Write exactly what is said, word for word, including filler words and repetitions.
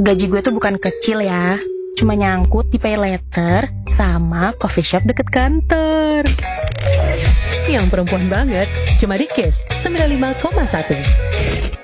gaji gue tuh bukan kecil ya. Cuma nyangkut di pay letter sama coffee shop deket kantor. Yang perempuan banget, cuma di Kiss sembilan puluh lima koma satu.